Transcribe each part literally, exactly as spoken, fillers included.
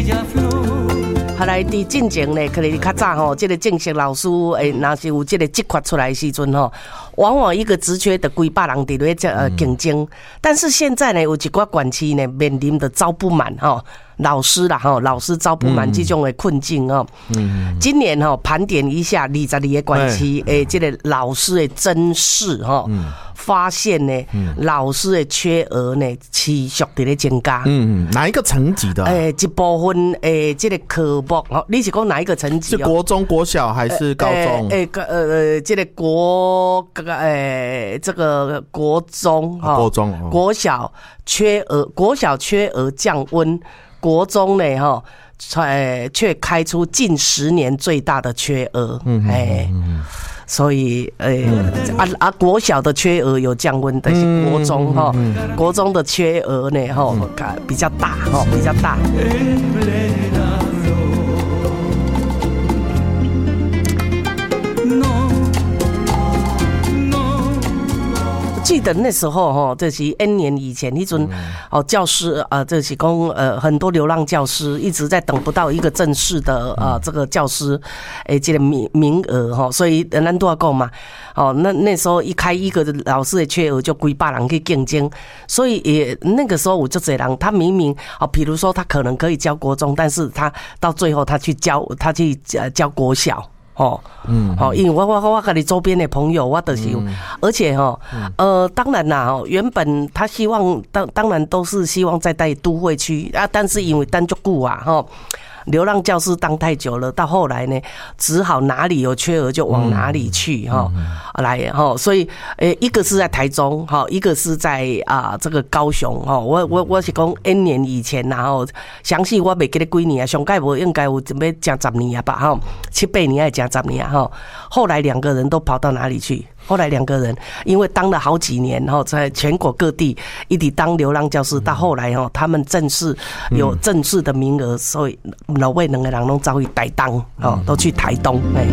后来伫进前呢，可能较早吼，这个正式老师诶，若是有这个职缺出来的时阵吼，往往一个职缺的几百人伫咧这呃竞争。但是现在呢，有一寡县市呢面临的招不满吼。老师啦哈，老师招不满这种的困境哦。嗯，今年哈盘点一下二十二个县市诶，这个老师的甄试哈，发现呢，老师的缺额呢持续在咧增加。 嗯，哪一个层级的？ 诶，一部分诶，这个科目哦，你是讲哪一个层级？ 是国中、国小还是高中？ 诶，呃呃，这个国这个诶，这个国中哈， 国中、 国小缺额，国小缺额降温。国中呢，哈，却却开出近十年最大的缺额，哎、嗯，所以，诶、欸，啊啊，国小的缺额有降温，但是国中哈，嗯嗯、国中的缺额呢，哈，比较大，哈，比较大。记得那时候哈，这是 N 年以前，那阵哦，教师啊，这是讲呃很多流浪教师一直在等不到一个正式的啊这个教师诶这个名名额哈，所以咱都要讲嘛，哦那那时候一开一个老师的缺额就几百人去竞争，所以也那个时候我就这样，他明明哦，比如说他可能可以教国中，但是他到最后他去教他去呃教国小。哦，嗯，好，因为我我我跟你周边的朋友，我都是，嗯、而且哈，呃，当然啦，哦，原本他希望当当然都是希望再带都会区啊，但是因为单就顾啊，哈。流浪教师当太久了，到后来呢，只好哪里有缺额就往哪里去哈、嗯嗯、来哈，所以诶，一个是在台中哈，一个是在啊这个高雄哈。我我我是讲 N 年以前然后详细我袂记得几年啊，上盖无应该有准备讲十年啊吧哈，七八年还讲十年哈。后来两个人都跑到哪里去？后来两个人因为当了好几年哈，在全国各地一直当流浪教师，到后来哈，他们正式有正式的名额，所以老魏两个人都走去台东哦，都去台东哎。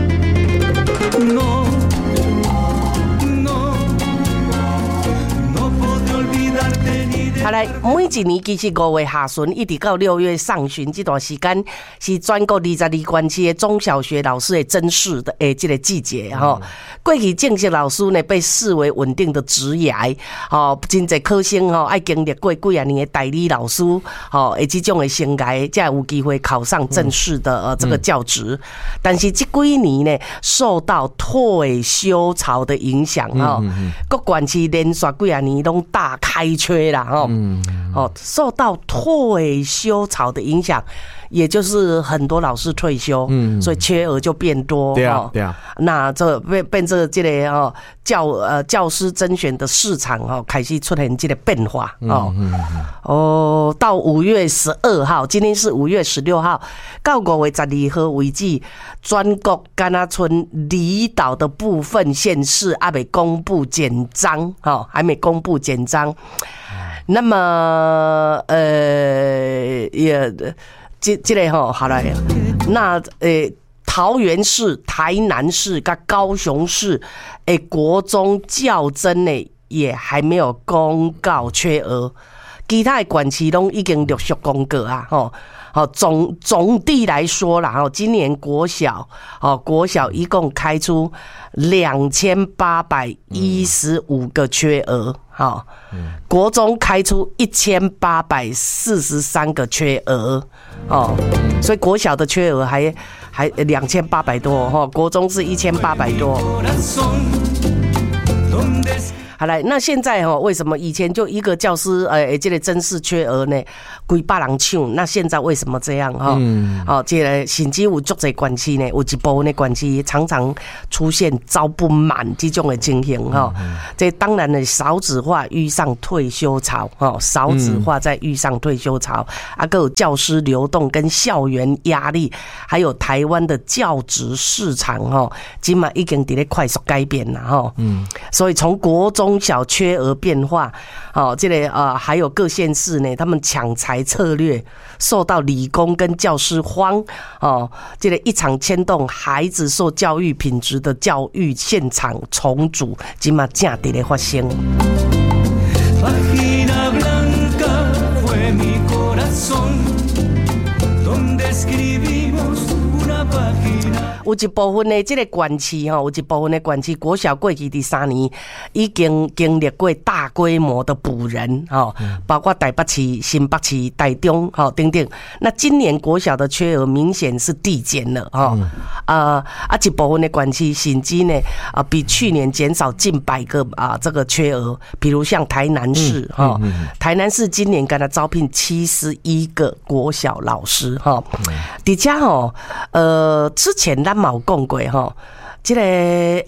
好来，每一年其实五月下旬一直到六月上旬这段时间，是全国二十二县市的中小学老师的甄试的诶，这个季节哈。过去正式老师呢被视为稳定的职业，哦，真侪考生吼爱经历过几啊年的代理老师，吼，诶，这种的生涯才有机会考上正式的呃这个教职。嗯、但是这几年呢，受到退休潮的影响哈，各县市连续几啊年拢大开缺啦哈。嗯，哦，受到退休潮的影响，也就是很多老师退休，嗯，所以缺额就变多， 对啊，对啊。 那这变变这这个哦教呃教师甄选的市场哦开始出现这个变化哦，嗯嗯嗯、哦，到五月十二号，今天是五月十六号，到五月十二号为止，全国甘那村离岛的部分县市还没公布简章，哦，还没公布简章。那么，呃，也这这个哈，好了，那呃，桃园市、台南市跟高雄市，诶，国中教甄呢也还没有公告缺额，其他的县市都已经陆续公告啊，吼。好，总总地来说啦，哈，今年国小，哦，国小一共开出两千八百一十五个缺额，好，国中开出一千八百四十三个缺额，哦，所以国小的缺额还还两千八百多，哈，国中是一千八百多。好来，那现在哈，为什么以前就一个教师，呃，这个甄试缺额呢，几百人抢？那现在为什么这样哈？嗯，哦，这个甚至有足侪县市呢，有一部分的县市常常出现招不满这种的情形哈。嗯、这当然呢，少子化遇上退休潮，哈，少子化再遇上退休潮，啊，还有教师流动跟校园压力，还有台湾的教职市场哈，今嘛已经在咧快速改变了哈。嗯，所以从国中。中小缺额变化，哦，这个呃，还有各县市呢，他们抢才策略受到理工跟教师荒，哦，这个一场牵动孩子受教育品质的教育现场重组，今嘛正在咧发生。 有一部分的这个县市吼，有一部分的县市国小过去第三年已经经历过大规模的补人吼，包括台北市、新北市、台中吼等等。那今年国小的缺额明显是递减了吼，啊啊一部分的县市甚至呢啊比去年减少近百个啊这个缺额，比如像台南市哈，台南市今年跟他招聘七十一个国小老师哈，底下吼呃之前咱冇讲过哈，这个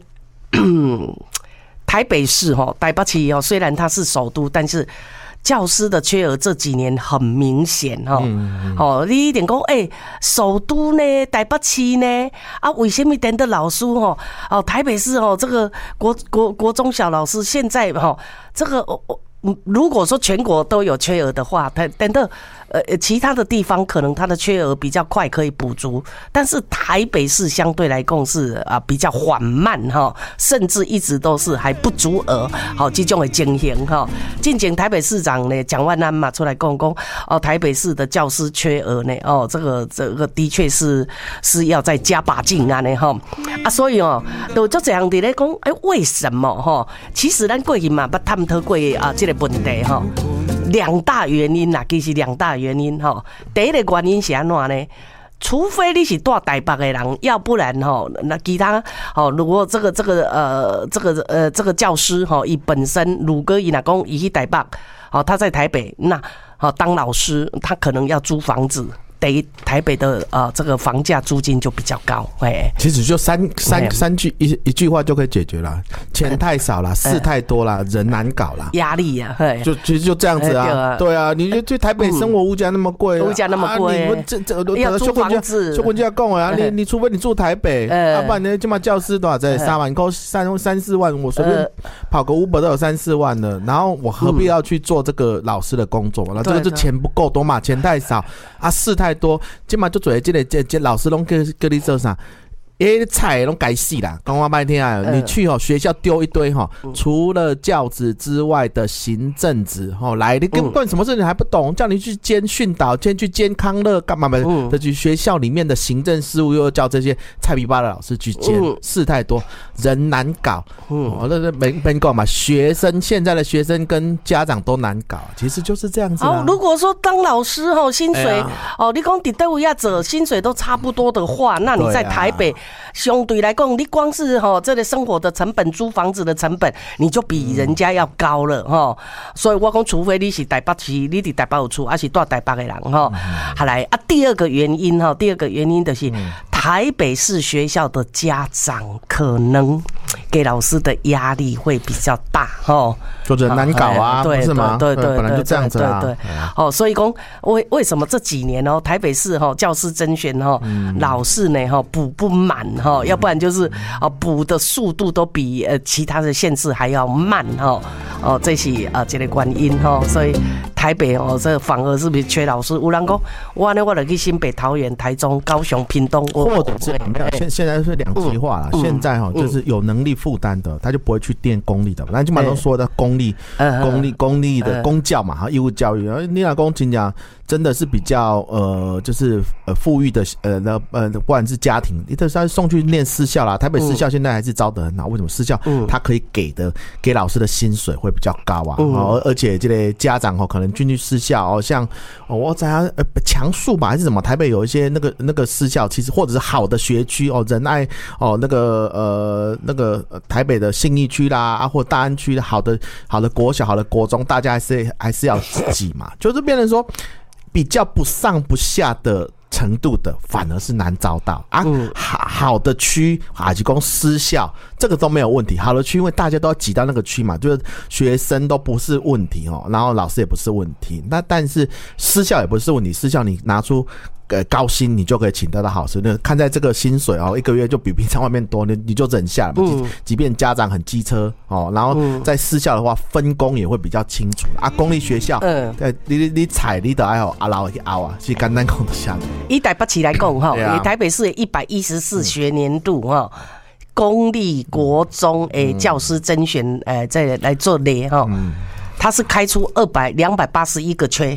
台北市哈，台北市哦，虽然它是首都，但是教师的缺额这几年很明显哈。哦，你一点讲，哎，首都呢，台北市呢，啊，为什么等的老师哈？哦，台北市哦，这个国国国中小老师现在哈，这个哦。如果说全国都有缺额的话，等等，呃，其他的地方可能它的缺额比较快可以补足，但是台北市相对来讲是啊比较缓慢哈，甚至一直都是还不足额，好这种的情形哈。近前台北市长呢蒋万安嘛出来讲讲，哦，台北市的教师缺额呢，哦，这个这个的确是是要再加把劲啊呢哈啊，所以哦，就就这样的来讲，哎，为什么哈？其实咱过去嘛，捌探讨过啊这个问题哈，两大原因啦，其实两大原因哈。第一个原因是安怎呢？除非你是住台北的人，要不然哈，那其他哦，如果这个这个呃这个呃这个教师哈，以本身如果伊若讲伊去台北，哦他在台北，那哦当老师，他可能要租房子。得台北的呃这个房价租金就比较高，哎， 其实就三三三句一一句话就可以解决了，钱太少了，事太多了，人难搞了， 压力呀， 就其实就这样子啊，对啊，你就去台北生活物价那么贵， 物价那么贵， 你们这这要租房子， 就跟人家讲啊，你你除非你住台北，要不然呢，起码教师多少在三万块，三三四万，我随便跑个 Uber 都有三四万了，然后我何必要去做这个老师的工作？然后这个就钱不够多嘛，钱太少啊，事太多，今嘛就做这个这这老师拢叫叫你做啥？诶，菜拢该死啦！讲我半天啊，你去哦学校丢一堆哈，除了教职之外的行政职哈，来你根本什么事你还不懂，叫你去兼训导，兼去兼康乐干嘛嘛？的去学校里面的行政事务又要叫这些菜皮巴的老师去兼，事太多，人难搞。哦，那那没没讲嘛，学生现在的学生跟家长都难搞，其实就是这样子。 哦，如果说当老师哈，薪水哦，你讲伫倒位啊做薪水都差不多的话，那你在台北。相对来讲，你光是哈这个生活的成本、租房子的成本，你就比人家要高了哈。所以我讲，除非你是台北市，你伫台北有厝，还是住台北的人哈。好来啊，第二个原因哈，第二个原因就是台北市学校的家长可能给老师的压力会比较大哈， 就人难搞啊， 对是吗？ 对对对， 本来就这样子啊。 对，哦，所以讲为为什么这几年哦，台北市哈教师甄选哈老师呢哈补不满哈，要不然就是啊补的速度都比呃其他的县市还要慢哈，哦这是啊这个原因哈，所以台北哦这反而是不是缺老师？有人讲我呢我就去新北、桃园、台中、高雄、屏东， 或者是没有现现在是两极化了，现在哈就是有能力负担的，他就不会去念公立的，那基本上都说的公立、公立、公立的公教嘛，哈，义务教育。然后你老公讲讲，真的是比较呃，就是呃富裕的呃呃，不管是家庭，你都是送去念私校啦。台北私校现在还是招得很好，为什么私校他可以给的给老师的薪水会比较高啊？哦，而且这类家长哦，可能进去私校哦，像哦我在呃强树吧还是什么，台北有一些那个那个私校，其实或者是好的学区哦，仁爱哦那个呃那个台北的信义区啦啊，或大安区的好的好的国小、好的国中，大家还是还是要挤嘛，就是变成说比较不上不下的程度的，反而是难找到啊。好好的区啊，提供私校，这个都没有问题。好的区，因为大家都要挤到那个区嘛，就是学生都不是问题哦，然后老师也不是问题。那但是私校也不是问题，私校你拿出。呃，高薪你就可以请得到好师，那看在这个薪水哦，一个月就比平常外面多，你你就忍下了嘛。嗯、即便家长很机车哦，然后在私校的话，分工也会比较清楚啊。公立学校，嗯，对，你你你踩你都要阿老去熬啊，是简单讲得下来。 以台北市来讲哈，以台北市一百一十四学年度哈。公立国中诶教师甄选诶再来做列哈，他是开出二百两百八十一个缺。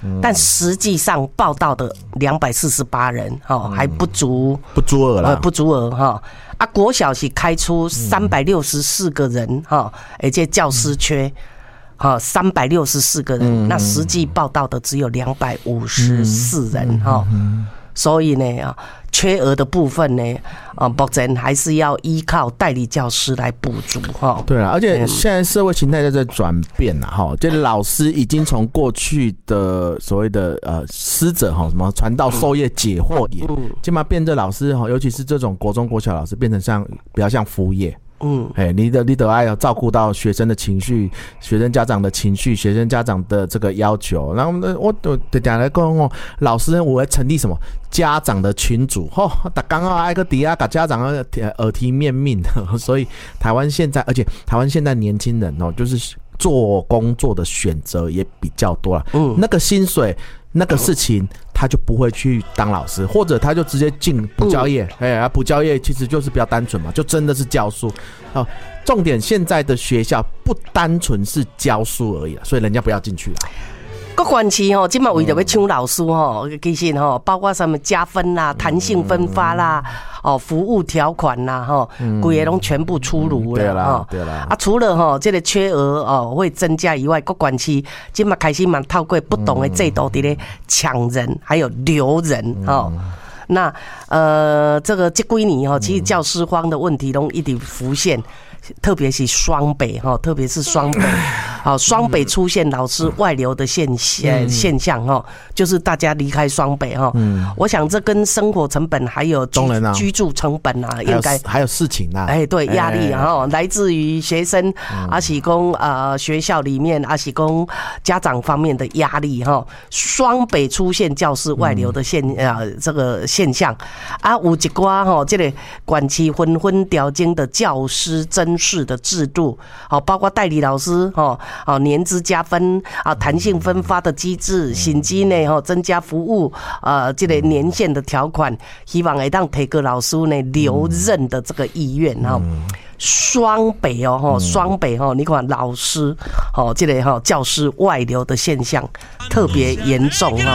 嗯、但实际上报到的两百四十八人，哈、嗯，还不足不足额啦， 呃，不足额哈。啊，国小是开出三百六十四个人哈，而且教师缺。哈，三百六十四个人，嗯、那实际报到的只有两百五十四人哈、嗯嗯，所以呢啊，缺额的部分呢啊，目前还是要依靠代理教师来补足哈。 对啊，而且现在社会形态在在转变了哈，这老师已经从过去的所谓的呃师者哈，什么传道授业解惑也，起码变成老师哈，尤其是这种国中国小老师，变成像比较像服务业。嗯，哎，你的你得爱要照顾到学生的情绪，学生家长的情绪，学生家长的这个要求。然后我我得讲来讲哦，老师我会成立什么家长的群组，吼、哦，打刚好挨个底下给家长耳提面命，所以台湾现在，而且台湾现在年轻人哦，就是做工作的选择也比较多了。嗯，那个薪水。那个事情他就不会去当老师，或者他就直接进补教业。哎、嗯，补教业其实就是比较单纯嘛，就真的是教书。哦，重点现在的学校不单纯是教书而已了，所以人家不要进去了。 各管期吼，今嘛为着要抢老师吼，其实吼，包括什么加分啦、弹性分发啦、哦服务条款啦，吼，规个拢全部出炉了。对啦，对啦。啊，除了吼这个缺额哦会增加以外，各管期今嘛开始嘛透过不同的制度伫咧抢人，还有留人哦。那呃，这个这几年哈，其实教师荒的问题都一直浮现，特别是双北哈，特别是双北，好，双北出现老师外流的现现现象哈，就是大家离开双北哈。嗯，我想这跟生活成本还有居居住成本啊，应该还有事情啊， 哎，对，压力哈，来自于学生阿喜公呃学校里面阿喜公家长方面的压力哈，双北出现教师外流的现呃这个现象啊，有一寡吼，这个管期纷纷调整的教师甄试的制度，好，包括代理老师吼，好年资加分啊，弹性分发的机制，薪资呢吼增加服务呃这个年限的条款，希望会当提高老师呢留任的这个意愿哈。双北哦吼，双北吼，你看老师吼，这个吼教师外流的现象特别严重哈。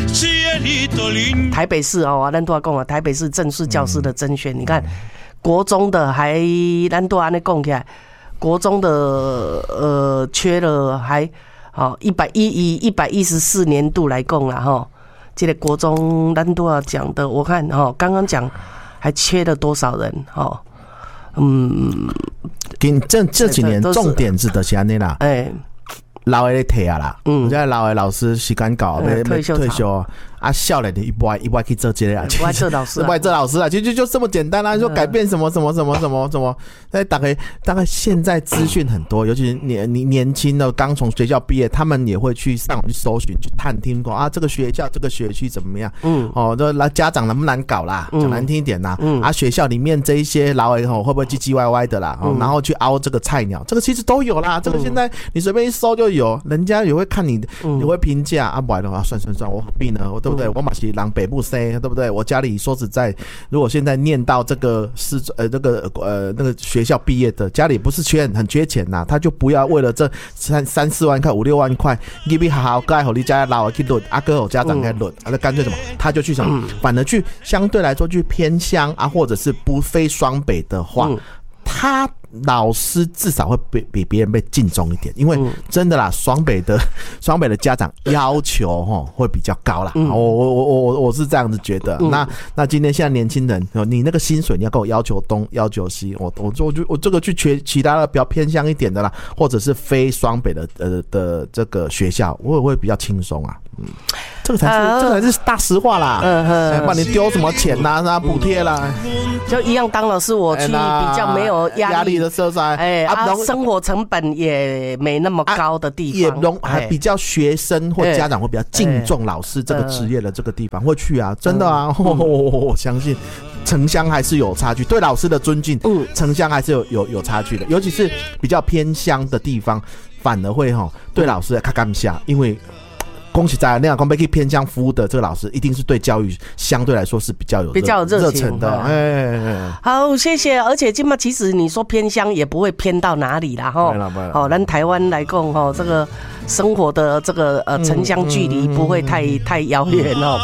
台北市哦，咱都要讲啊，台北市正式教师的甄选，你看国中的还咱都安尼讲起来，国中的呃缺了还好一百一以一百一十四年度来讲啦哈，这个国中咱都要讲的，我看哈刚刚讲还缺了多少人哈。嗯， 这这几年重点是的是安尼啦，哎，老的退啊啦，嗯，现在老的老师时间到，要退休退休啊，少年的一不爱一不爱去做这个啊， 不爱做老师， 不爱做老师啊，其实就这么简单啦、啊，说改变什么什么什么什么什么，哎，大概大概现在资讯很多，尤其是年年年轻的刚从学校毕业，他们也会去上网去搜寻去探听过啊，这个学校这个学区怎么样？嗯，哦，这来家长难不难搞啦？讲难听一点啦，嗯，啊，学校里面这一些老人吼会不会唧唧歪歪的啦？哦，然后去凹这个菜鸟，这个其实都有啦，这个现在你随便一搜就有，人家也会看你，你会评价啊，不然的话算算算，我何必呢？我对不对？我马是人北部生，对不对？我家里说实在，如果现在念到这个是呃这个呃那个学校毕业的，家里不是缺很缺钱呐、啊，他就不要为了这三三四万块、五六万块，你比好好盖好你家老去轮，阿哥我家长该轮，啊，那干脆什么，他就去什么，反而去相对来说去偏乡啊，或者是不非双北的话，嗯、他。老师至少会比比别人被敬重一点，因为真的啦，双北的双北的家长要求哈会比较高啦。嗯、我我我我我是这样子觉得。嗯、那那今天现在年轻人，你那个薪水你要跟我要求东要求西，我我我就我这个去缺其他的比较偏向一点的啦，或者是非双北的呃的这个学校，我也会比较轻松啊。嗯，这个才是、呃、这个才是大实话啦。嗯哼，帮你丢什么钱呐、啊、补贴啦， 就一样当老师，我去比较没有压力。 的色彩， 哎啊，生活成本也没那么高的地方， 也容还比较学生或家长会比较敬重老师这个职业的这个地方会去啊，真的啊，嗯、我相信城乡还是有差距，对老师的尊敬，嗯，城乡还是有有有差距的，尤其是比较偏乡的地方，反而会哈对老师较感谢，因为恭喜在那样，讲要去偏乡服务的这个老师，一定是对教育相对来说是比较有比较有热情的。哎， 好，谢谢。而且今嘛，其实你说偏乡也不会偏到哪里啦，哈。好，咱台湾来讲，哈，这个生活的这个呃城乡距离不会太太遥远哦。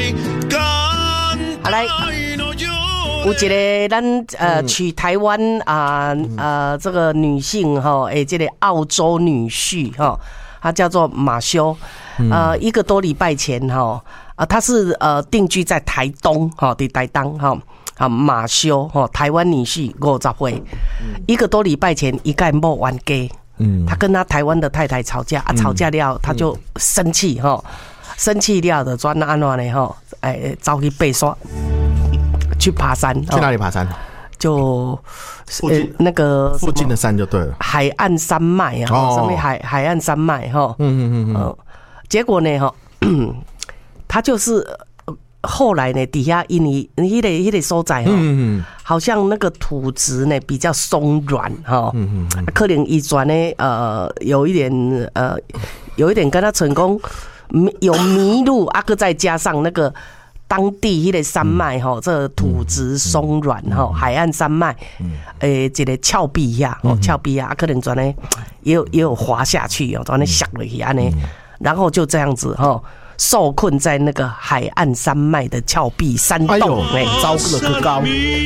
好来。有一个咱呃去台湾啊呃这个女性哈，诶，这个澳洲女婿哈，他叫做马修，呃，一个多礼拜前哈，啊，他是呃定居在台东哈，在台东哈，啊马修哈，台湾女婿五十岁，一个多礼拜前一概某冤家，嗯，他跟他台湾的太太吵架啊，吵架了他就生气哈，生气了的转安怎呢哈，哎，走去爬山。去爬山， 去哪里爬山？ 就附近、呃、那个附近的山就对了， 海岸山脉啊，哦、上面海海岸山脉哈，嗯嗯嗯嗯、呃，结果呢哈，他就是后来呢底下因为那个那个所在哈，嗯嗯好像那个土质呢比较松软哈，嗯嗯可能遗传呢呃有一点呃有一点跟他成功有迷路啊，个再加上那个。当地迄个山脉吼，这个土质松软吼，海岸山脉，诶，一个峭壁呀，哦，峭壁呀，可能转呢也有也有滑下去哦，转呢下落去安尼，然后就这样子哈，受困在那个海岸山脉的峭壁山洞，哎，糟了个高，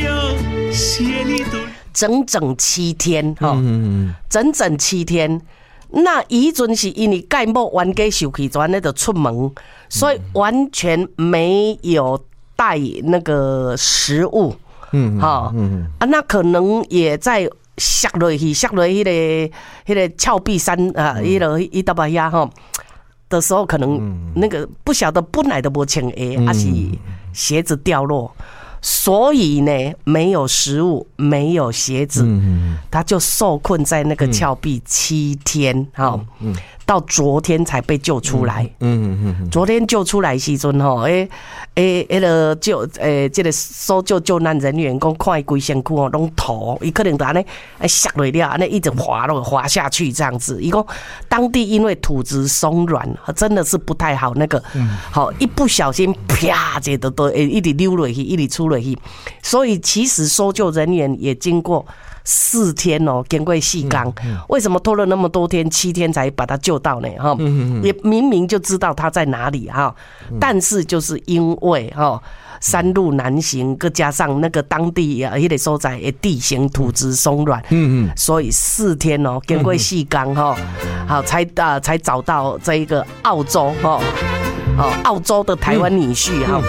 整整七天哈，整整七天。那以前是因为盖某冤家受气转那就出门，所以完全没有带那个食物，嗯，哈，嗯啊，那可能也在下落去，下落去迄个迄个峭壁山啊，迄个伊大巴呀哈的时候，可能那个不晓得本来都无穿鞋，还是鞋子掉落。所以呢，没有食物，没有鞋子，嗯、他就受困在那个峭壁七天，哈、嗯，到昨天才被救出来。嗯嗯嗯，昨天救出来时阵吼，诶诶，那个救诶，这个搜救救难人员讲，看伊规身躯哦，拢土，伊可能就安尼哎下落了，安尼一直滑落滑下去这样子。伊讲当地因为土质松软，真的是不太好，那个，好、嗯、一不小心啪，这都都一直溜落去，一直出。所以其实搜救人员也经过四天哦，经过四天，为什么拖了那么多天，七天才把他救到呢？哈，也明明就知道他在哪里哈，但是就是因为哈山路难行，再加上那个当地啊，那个所在的地形土质松软，嗯嗯，所以四天哦，经过四天哈，好才啊才找到这一个澳洲哈，哦澳洲的台湾女婿哈。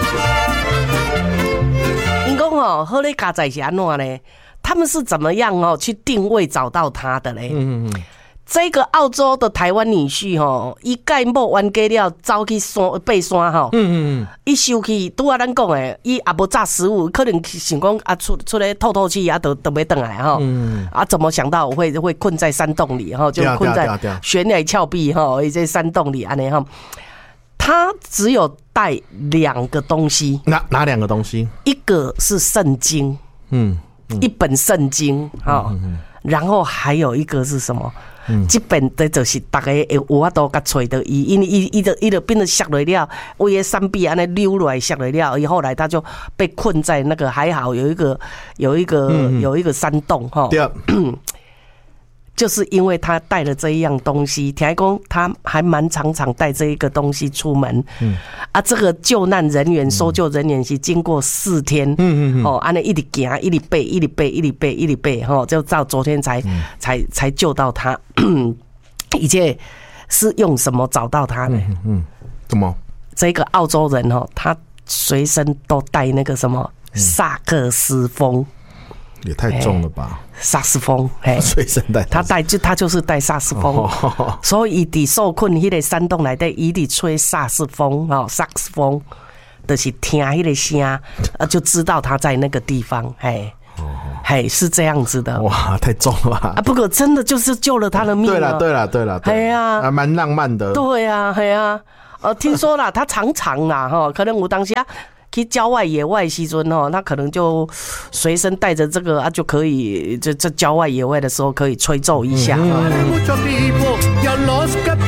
哦，后来加在是安怎呢？他们是怎么样哦去定位找到他的嘞？嗯嗯这个澳洲的台湾女婿哦，伊盖某冤家了，走去山爬山吼。嗯嗯嗯，伊受气，拄啊咱讲诶，伊也无炸食物，可能想讲啊出出来透透气啊，都都没回来哈。嗯啊，怎么想到我会会困在山洞里哈？就困在悬崖峭壁哈，在山洞里安尼哈。他只有带两个东西， 哪哪两个东西？ 一个是圣经，嗯，嗯一本圣经哈、嗯嗯，然后还有一个是什么？嗯，这本的就是大家有法度甲找到伊，因为伊伊就伊就变得下来了，为个山壁安尼溜落来下来了，以后来他就被困在那个还好有一个有一个、嗯、有一个山洞哈。对。就是因为他带了这一样东西，听说他还蛮常常带这一个东西出门。嗯，啊，这个救难人员、搜救人员是经过四天，嗯嗯嗯，哦，安尼一直行，一直背，一直背，一直背，一直背，哈，就到昨天才、嗯、才才救到他。以前是用什么找到他呢？嗯嗯， 怎么？ 这个澳洲人哈，他随身都带那个什么萨克斯风。 也太重了吧！ 萨斯风，哎， 随身带， 他带就他就是带萨斯风，哦、所以伊伫受困迄个山洞内底，伊伫吹萨斯风，哦，萨克斯风，就是听迄个声，啊，就知道他在那个地方，哎，哎，是这样子的。 哇，太重了吧！ 啊，不过真的就是救了他的命。 对了，对了，对了，哎呀，还蛮浪漫的。 对呀，哎呀，呃，听说啦，他常常啦，哈，可能我当下。去郊外野外时阵哦，他可能就随身带着这个啊，就可以这这郊外野外的时候可以吹奏一下。嗯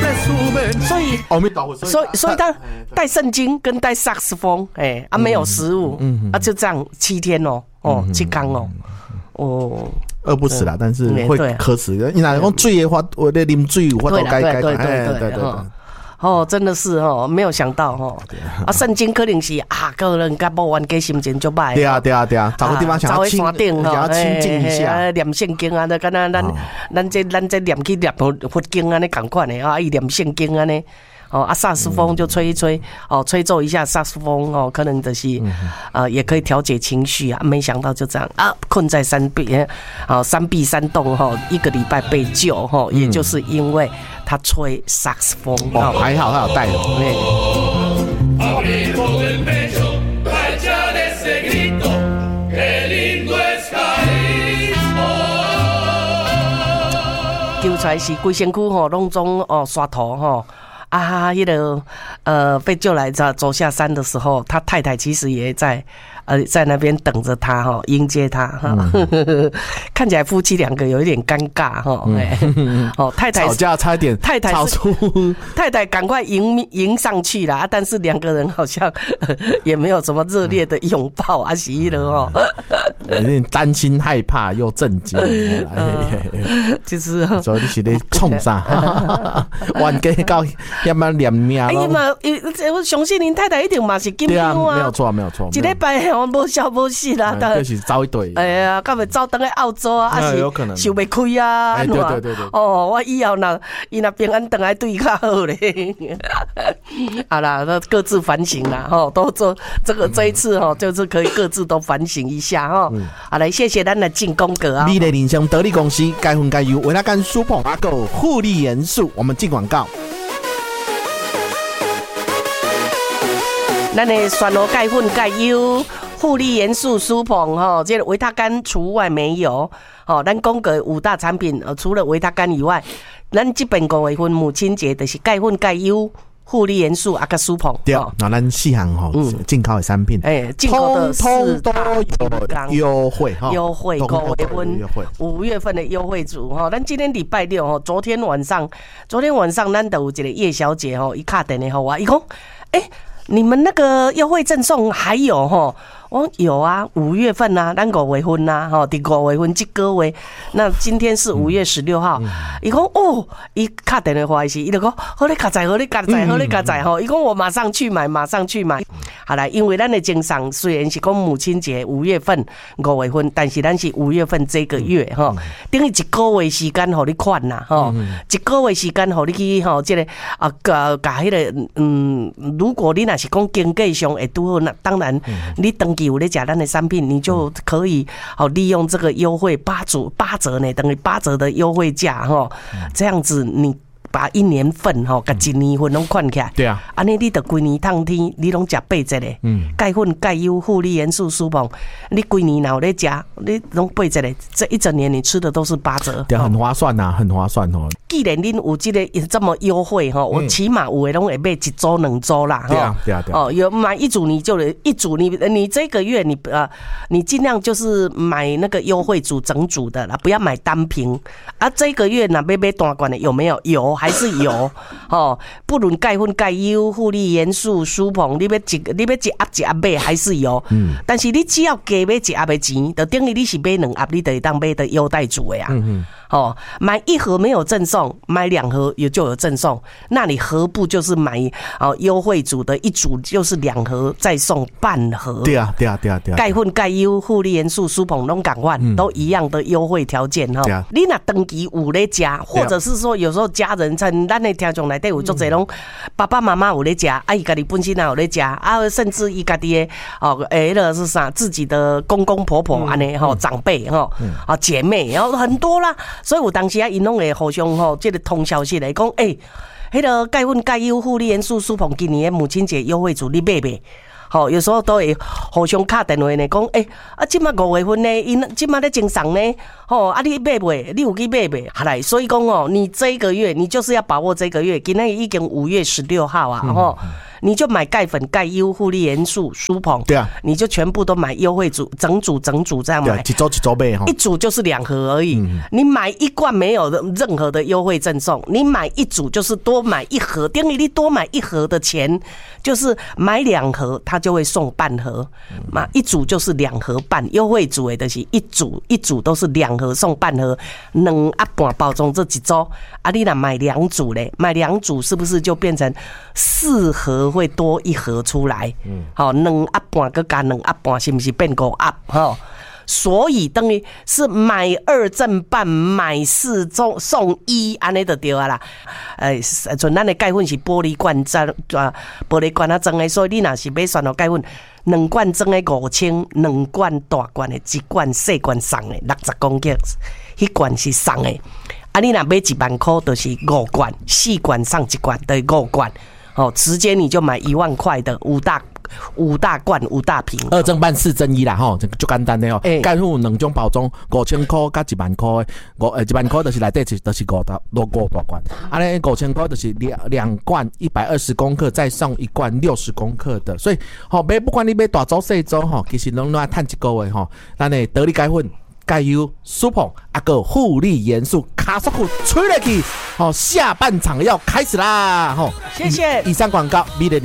所以，所以，所以他带圣经跟带萨克斯风，哎啊，没有食物，嗯啊，就这样七天哦，哦，七天哦，哦。 饿不死啦，但是会渴死。你哪讲水的话，我的啉水我都该该对对对对。哦，真的是哦，没有想到哦。啊，圣经可能是啊，个人甲无冤家心情就歹。 对啊对啊对啊，找个地方想要清，想要清静一下， 念圣经啊，那敢若咱咱这咱这念去念佛经安尼共款的啊，伊念圣经安尼。哦，啊，萨克斯风就吹一吹，哦，吹奏一下萨克斯风，哦，可能就是，呃，也可以调节情绪啊。没想到就这样啊，困在山壁，啊，山壁山洞哈，一个礼拜被救哈，也就是因为他吹萨克斯风， 哦，还好他有带的。救出来是规身躯吼，拢总哦刷头吼。啊，那个呃，被救来走走下山的时候，他太太其实也在呃在那边等着他哈，迎接他哈。嗯、看起来夫妻两个有一点尴尬哈。哎、嗯，哦，太太吵架差一点， 太太吵出太太赶快迎迎上去了，但是两个人好像也没有什么热烈的拥抱啊，洗了哦。 有点担心、害怕又震惊， 其实所以你是在冲啥？冤家到要不然连命咯。哎呀嘛，我相信您太太一定嘛是金标啊， 没有错，没有错。 一礼拜我无消无息啦， 但是走一对。 哎呀，干嘛走等去澳洲啊？还是想袂开啊？ 对对对对。 哦，我以后那伊那平安等来对较好咧。好啦，那各自反省啦，哈，都做这个这一次哈，就是可以各自都反省一下哈。好来，谢谢咱的进攻哥啊！ 你的人生得力公司该分该优，维他干舒捧阿狗护理元素，我们进广告。 咱的选罗钙粉钙优护理元素舒捧哈，这个维他干除外没有。哦，咱讲个五大产品，呃，除了维他干以外，咱这边五月份母亲节就是钙粉钙优。护理元素啊，个舒捧对，那咱四项吼进口的产品， 哎，进口的四大有优惠哈， 优惠五月份，五月份的优惠组哈。咱今天礼拜六哈，昨天晚上，昨天晚上咱都有一个叶小姐哈，一卡电话我，伊讲，哎，你们那个优惠赠送还有哈？我有啊，五月份啊，咱五月份呐，哈，第五月份这个月，那今天是五月十六号。伊讲、嗯、哦，伊打电话是，伊就讲好你加载，好你加载，好你加载吼。伊讲我马上去买，马上去买。好啦，因为咱的经商虽然是讲母亲节五月份、五月份，但是咱是五月份这个月哈，等于一个月时间互你款啦哈，一个月时间互你去吼，这个啊，甲甲迄个嗯，如果你若是讲经济上会拄好，那当然你登记。有咧食咱的产品，你就可以好利用这个优惠八折八折呢，等于八折的优惠价哈，这样子你把一年份哈，甲一年份拢款起来， 对啊， 安尼你得规年烫天，你拢食八折咧，嗯，钙粉钙优护理元素舒捧，你规年哪有咧食，你拢八折咧，这一整年你吃的都是八折， 对，很划算呐、啊，很划算哦。 既然恁有这个这么优惠哈，我起码有的拢会买一周两周啦， 对啊对啊对啊。 哦，有买一组你就一组你你这个月你呃你尽量就是买那个优惠组整组的啦，不要买单瓶啊。这个月那买买大罐的有没有？有还是有哦？不论钙粉钙优护理元素舒捧，你要一你要一盒一盒买还是有，嗯。但是你只要加买一盒的钱，就等于你是买两盒，你就会当买的优待组的呀。嗯嗯。哦，买一盒没有赠送，买两盒也就有赠送。那你何不就是买哦优惠组的一组就是两盒，再送半盒？ 对啊，对啊，对啊，对啊。 钙粉、钙优、护理元素、舒捧拢同款，嗯、都一样的优惠条件哈。啊、你那登记有咧食，或者是说有时候家人趁咱的听众内底有足侪拢爸爸妈妈有咧食，啊伊家己本身也有咧食，啊甚至伊家己的哦诶了是啥自己的公公婆婆安尼吼长辈吼啊姐妹，然后很多啦。所以我当时啊，因拢会互相吼，这个通消息来讲，诶、欸，迄、那个钙粉钙优护理元素舒捧今年的母亲节优惠组你买袂？好，有时候都会互相打电话呢，讲诶、欸，啊，即马五月份呢，因即马咧精送呢，吼，啊，你买袂？你有去买袂？好来，所以讲哦，你这一个月，你就是要把握这个月，今天已经五月十六号啊，吼、嗯。 你就买钙粉、钙优、护理元素、舒鹏， 对啊， 你就全部都买优惠组，整组整组这样买， 一周一周买哈， 一组就是两盒而已。嗯、你买一罐没有任何的优惠赠送，你买一组就是多买一盒，等于你多买一盒的钱，就是买两盒，它就会送半盒，嘛、嗯、一组就是两盒半，优惠组的就是一组一组都是两盒送半盒，两啊半包装这几周，啊你若买两组嘞，买两组是不是就变成四盒会多一盒出来？嗯，好，两啊半个加两啊半是不是变五啊？哈。所以等于是买二赠半，买四送送一，安尼就对啊啦。诶，像咱的钙粉是玻璃罐装啊，玻璃罐啊装的，所以你若是买选到钙粉，两罐装的五千，两罐大罐的，一罐小罐送的六十公克，迄罐是送的。啊，你若买一万块，就是五罐，四罐送一罐，就是五罐。哦，直接你就买一万块的五大。五大罐五大瓶， 二正半四正一啦吼，就简单的哦。钙粉两种包装，五千块加一万块，五诶一万块就是内底是就是五大五五大罐，啊咧五千块就是两两罐一百二十公克，再送一罐六十公克的，所以吼买不管你买大组细组吼，其实拢拢赚一个月吼，咱的得力钙粉。钙优、舒鹏啊个护理元素，卡索库吹了去，好，下半场要开始啦，吼， 谢谢。 以上广告，米的。